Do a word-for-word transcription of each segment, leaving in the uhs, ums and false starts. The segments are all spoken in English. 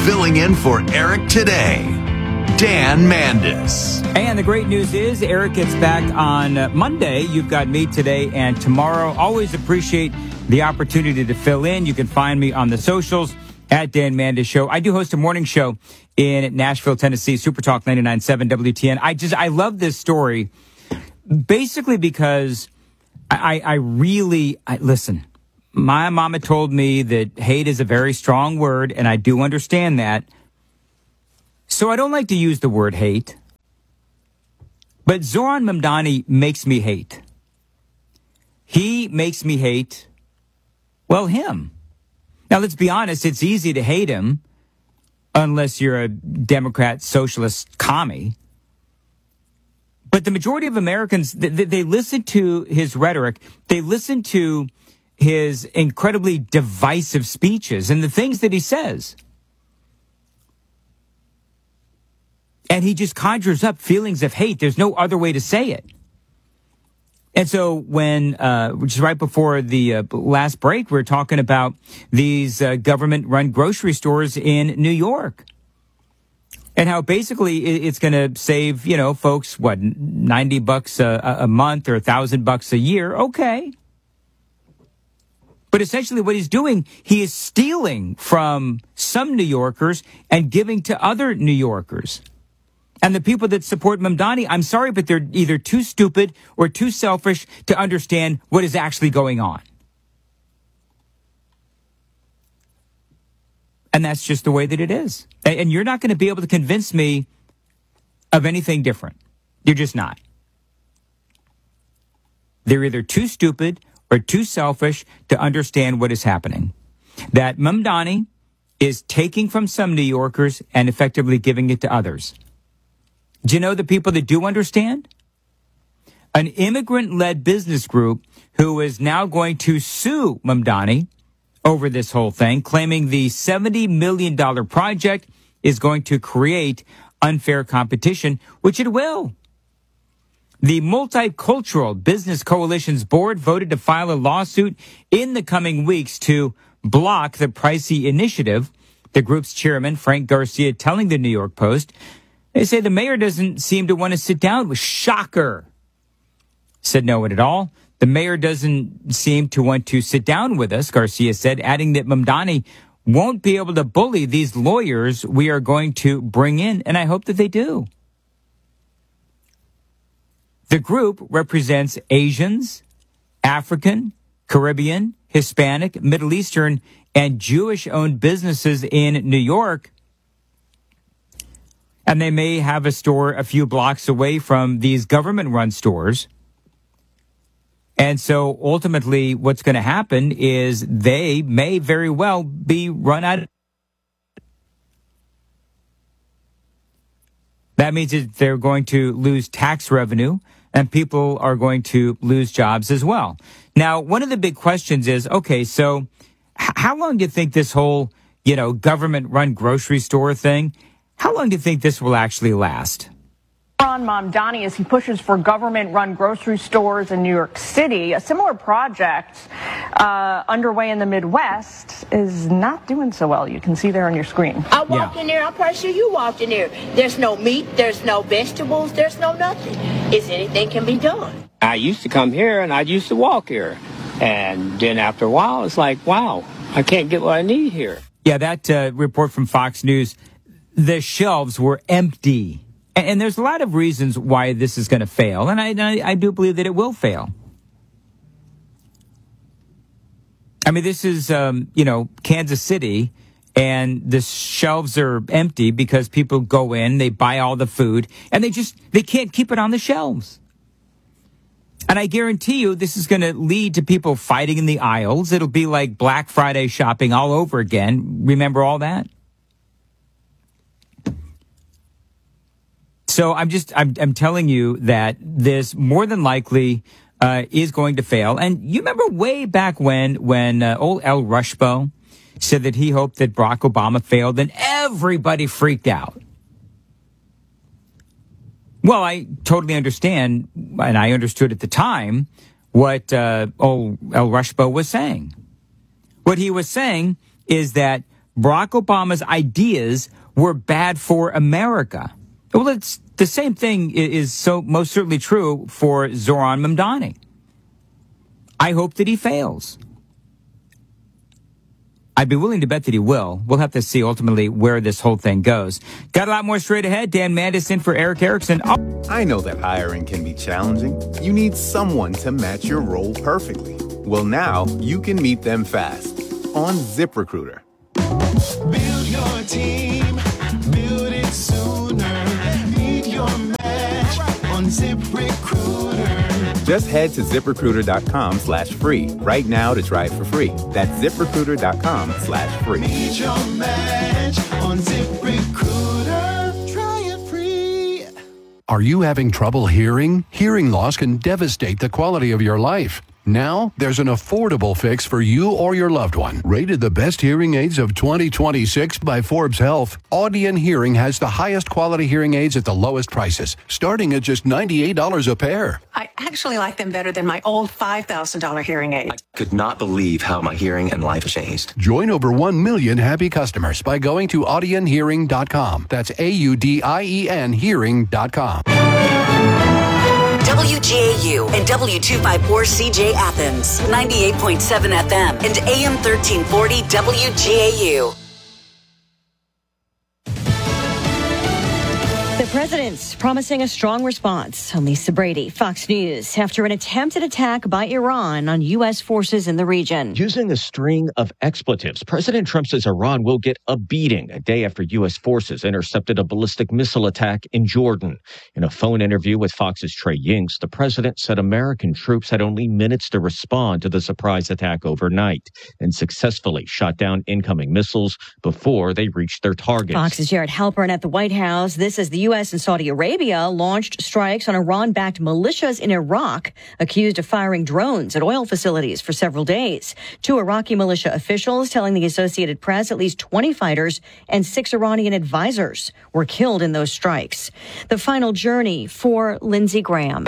Filling in for Eric today, Dan Mandis. And the great news is Eric gets back on Monday. You've got me today and tomorrow. Always appreciate the opportunity to fill in. You can find me on the socials at Dan Mandis Show. I do host a morning show in Nashville, Tennessee, Super Talk ninety-nine point seven W T N. I just, I love this story basically because I, I really, I, listen, my mama told me that hate is a very strong word, and I do understand that. So I don't like to use the word hate. But Zohran Mamdani makes me hate. He makes me hate, well, him. Now, let's be honest, it's easy to hate him unless you're a Democrat, socialist, commie. But the majority of Americans, they, they listen to his rhetoric. They listen to his incredibly divisive speeches and the things that he says. And he just conjures up feelings of hate. There's no other way to say it. And so when, uh, which is right before the uh, last break, we we're talking about these uh, government-run grocery stores in New York. And how basically it's going to save, you know, folks, what, ninety bucks a, a month or one thousand bucks a year. Okay. But essentially what he's doing, he is stealing from some New Yorkers and giving to other New Yorkers. And the people that support Mamdani, I'm sorry, but they're either too stupid or too selfish to understand what is actually going on. And that's just the way that it is. And you're not going to be able to convince me of anything different. You're just not. They're either too stupid or too selfish to understand what is happening. That Mamdani is taking from some New Yorkers and effectively giving it to others. Do you know the people that do understand? An immigrant-led business group who is now going to sue Mamdani over this whole thing, claiming the seventy million dollars project is going to create unfair competition, which it will. The Multicultural Business Coalition's board voted to file a lawsuit in the coming weeks to block the pricey initiative. The group's chairman, Frank Garcia, telling the New York Post, they say the mayor doesn't seem to want to sit down with Shocker. Said no one at all. The mayor doesn't seem to want to sit down with us, Garcia said, adding that Mamdani won't be able to bully these lawyers we are going to bring in, and I hope that they do. The group represents Asians, African, Caribbean, Hispanic, Middle Eastern, and Jewish-owned businesses in New York. And they may have a store a few blocks away from these government-run stores. And so ultimately what's going to happen is they may very well be run out of. That means that they're going to lose tax revenue and people are going to lose jobs as well. Now, one of the big questions is, okay, so how long do you think this whole, you know, government-run grocery store thing, how long do you think this will actually last? Zohran Mamdani, as he pushes for government-run grocery stores in New York City, a similar project uh, underway in the Midwest is not doing so well. You can see there on your screen. I walked Yeah. in there. I'm pretty sure you walked in there. There's no meat. There's no vegetables. There's no nothing. Is anything can be done? I used to come here and I used to walk here. And then after a while, it's like, wow, I can't get what I need here. Yeah, that uh, report from Fox News, the shelves were empty. And, and there's a lot of reasons why this is going to fail. And I, I, I do believe that it will fail. I mean, this is, um, you know, Kansas City, and the shelves are empty because people go in, they buy all the food, and they just, they can't keep it on the shelves. And I guarantee you this is going to lead to people fighting in the aisles. It'll be like Black Friday shopping all over again. Remember all that? So I'm just, I'm, I'm telling you that this more than likely uh, is going to fail. And you remember way back when, when uh, old Al Rushbo said that he hoped that Barack Obama failed, and everybody freaked out. Well, I totally understand, and I understood at the time what uh, old El Rushbo was saying. What he was saying is that Barack Obama's ideas were bad for America. Well, it's the same thing is so most certainly true for Zoran Mamdani. I hope that he fails. I'd be willing to bet that he will. We'll have to see ultimately where this whole thing goes. Got a lot more straight ahead. Dan Mandis in for Eric Erickson. Oh. I know that hiring can be challenging. You need someone to match your role perfectly. Well, now you can meet them fast on ZipRecruiter. Build your team, build it sooner. Meet your match on ZipRecruiter. Just head to ZipRecruiter.com slash free right now to try it for free. That's ZipRecruiter.com slash free. Meet your match on ZipRecruiter. Try it free. Are you having trouble hearing? Hearing loss can devastate the quality of your life. Now, there's an affordable fix for you or your loved one. Rated the best hearing aids of twenty twenty-six by Forbes Health, Audion Hearing has the highest quality hearing aids at the lowest prices, starting at just ninety-eight dollars a pair. I actually like them better than my old five thousand dollars hearing aid. I could not believe how my hearing and life changed. Join over one million happy customers by going to audion hearing dot com. That's A U D I E N hearing dot com. W G A U and W two fifty-four C J Athens, ninety-eight point seven F M and A M thirteen forty W G A U. The president's promising a strong response. I'm Lisa Brady, Fox News, after an attempted attack by Iran on U S forces in the region. Using a string of expletives, President Trump says Iran will get a beating a day after U S forces intercepted a ballistic missile attack in Jordan. In a phone interview with Fox's Trey Yingst, the president said American troops had only minutes to respond to the surprise attack overnight and successfully shot down incoming missiles before they reached their targets. Fox's Jared Halpern at the White House. This is the U S and Saudi Arabia launched strikes on Iran-backed militias in Iraq, accused of firing drones at oil facilities for several days. Two Iraqi militia officials telling the Associated Press at least twenty fighters and six Iranian advisors were killed in those strikes. The final journey for Lindsey Graham.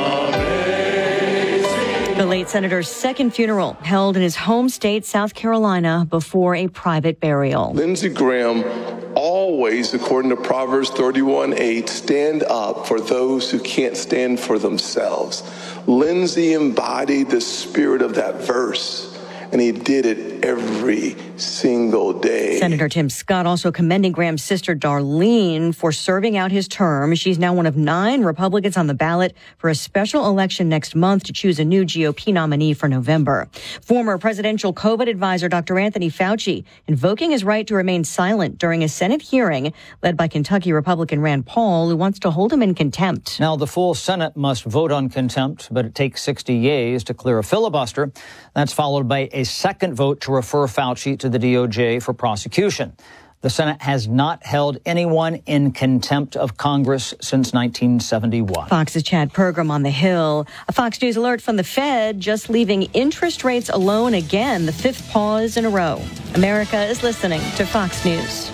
The late senator's second funeral held in his home state, South Carolina, before a private burial. Lindsey Graham always, according to Proverbs thirty-one eight, stand up for those who can't stand for themselves. Lindsey embodied the spirit of that verse, and he did it every single day. Senator Tim Scott also commending Graham's sister Darlene for serving out his term. She's now one of nine Republicans on the ballot for a special election next month to choose a new G O P nominee for November. Former presidential COVID advisor Doctor Anthony Fauci invoking his right to remain silent during a Senate hearing led by Kentucky Republican Rand Paul, who wants to hold him in contempt. Now, the full Senate must vote on contempt, but it takes sixty yeas to clear a filibuster. That's followed by a second vote to refer Fauci to the D O J for prosecution. The Senate has not held anyone in contempt of Congress since nineteen seventy-one. Fox's Chad Pergram on the Hill. A Fox News alert from the Fed, just leaving interest rates alone again, the fifth pause in a row. America is listening to Fox News.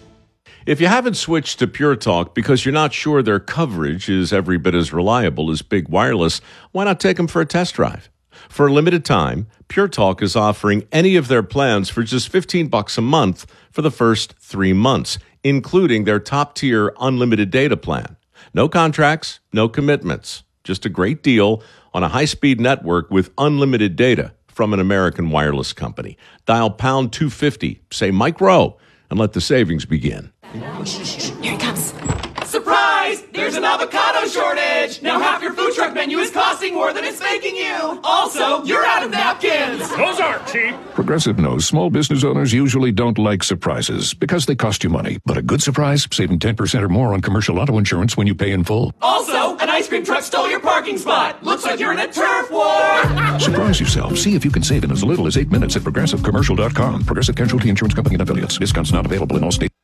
If you haven't switched to Pure Talk because you're not sure their coverage is every bit as reliable as Big Wireless, why not take them for a test drive? For a limited time, Pure Talk is offering any of their plans for just fifteen bucks a month for the first three months, including their top-tier unlimited data plan. No contracts, no commitments, just a great deal on a high-speed network with unlimited data from an American wireless company. Dial pound two fifty, say Mike Rowe, and let the savings begin. Here it comes. Surprise! There's an avocado shortage! Now half your food truck menu is costing more than it's making you! Also, you're out of napkins! Those aren't cheap! Progressive knows small business owners usually don't like surprises because they cost you money. But a good surprise, saving ten percent or more on commercial auto insurance when you pay in full. Also, an ice cream truck stole your parking spot! Looks like you're in a turf war! Surprise yourself. See if you can save in as little as eight minutes at progressive commercial dot com. Progressive Casualty Insurance Company and affiliates. Discounts not available in all states.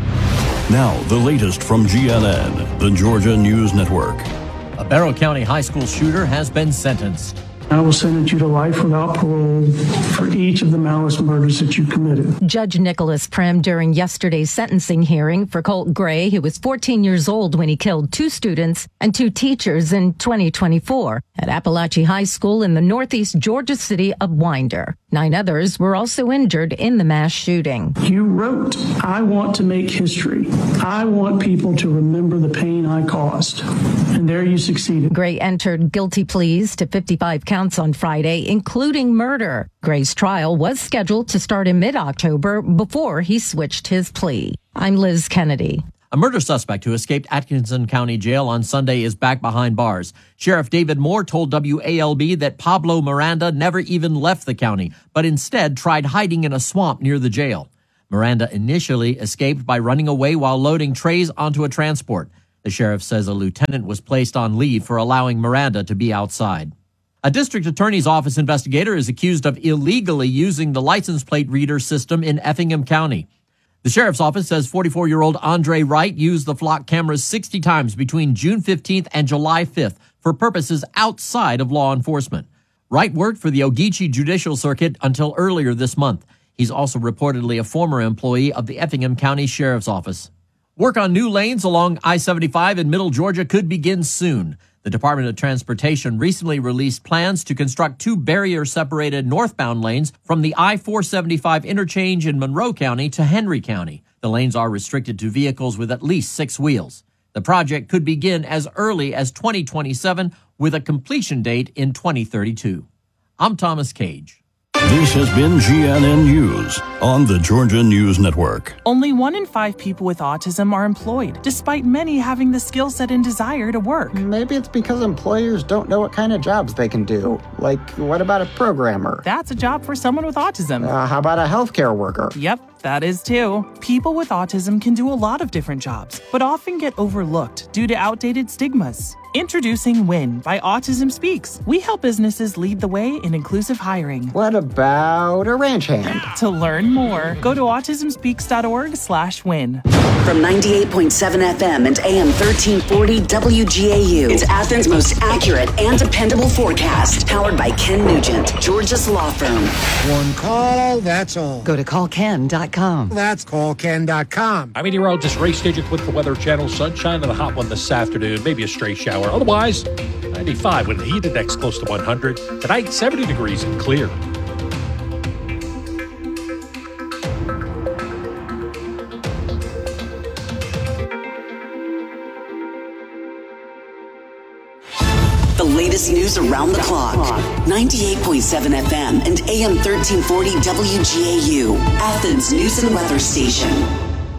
Now, the latest from G N N, the Georgia News Network. A Barrow County high school shooter has been sentenced. I will sentence you to life without parole for each of the malice murders that you committed. Judge Nicholas Prim during yesterday's sentencing hearing for Colt Gray, who was fourteen years old when he killed two students and two teachers in twenty twenty-four at Appalachia High School in the northeast Georgia city of Winder. Nine others were also injured in the mass shooting. You wrote, I want to make history. I want people to remember the pain I caused. And there you succeeded. Gray entered guilty pleas to fifty-five counts on Friday, including murder. Gray's trial was scheduled to start in mid-October before he switched his plea. I'm Liz Kennedy. A murder suspect who escaped Atkinson County Jail on Sunday is back behind bars. Sheriff David Moore told W A L B that Pablo Miranda never even left the county, but instead tried hiding in a swamp near the jail. Miranda initially escaped by running away while loading trays onto a transport. The sheriff says a lieutenant was placed on leave for allowing Miranda to be outside. A district attorney's office investigator is accused of illegally using the license plate reader system in Effingham County. The sheriff's office says forty-four-year-old Andre Wright used the flock cameras sixty times between June fifteenth and July fifth for purposes outside of law enforcement. Wright worked for the Ogeechee Judicial Circuit until earlier this month. He's also reportedly a former employee of the Effingham County Sheriff's Office. Work on new lanes along I seventy-five in Middle Georgia could begin soon. The Department of Transportation recently released plans to construct two barrier-separated northbound lanes from the I four seventy-five interchange in Monroe County to Henry County. The lanes are restricted to vehicles with at least six wheels. The project could begin as early as twenty twenty-seven with a completion date in twenty thirty-two. I'm Thomas Cage. This has been G N N News on the Georgia News Network. Only one in five people with autism are employed, despite many having the skill set and desire to work. Maybe it's because employers don't know what kind of jobs they can do. Like, what about a programmer? That's a job for someone with autism. Uh, how about a healthcare worker? Yep, that is too. People with autism can do a lot of different jobs, but often get overlooked due to outdated stigmas. Introducing WIN by Autism Speaks. We help businesses lead the way in inclusive hiring. What about a ranch hand? To learn more, go to autismspeaks.org slash win. From ninety-eight point seven F M and A M thirteen forty W G A U, it's Athens' most accurate and dependable forecast. Powered by Ken Nugent, Georgia's law firm. One call, that's all. Go to call ken dot com. That's call ken dot com. I'm meteorologist Ray Stagik with the Weather Channel. Sunshine and a hot one this afternoon, maybe a stray shower. Otherwise, ninety-five with the heat index close to one hundred. Tonight, seventy degrees and clear. The latest news around the clock. ninety-eight point seven F M and A M thirteen forty W G A U, Athens News and Weather Station.